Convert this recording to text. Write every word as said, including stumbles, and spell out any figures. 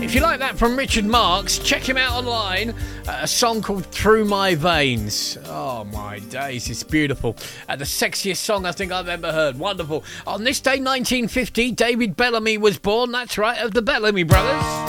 If you like that from Richard Marx, check him out online. Uh, a song called Through My Veins. Oh my days, it's beautiful. Uh, the sexiest song I think I've ever heard. Wonderful. On this day, nineteen fifty, David Bellamy was born. That's right, of the Bellamy Brothers.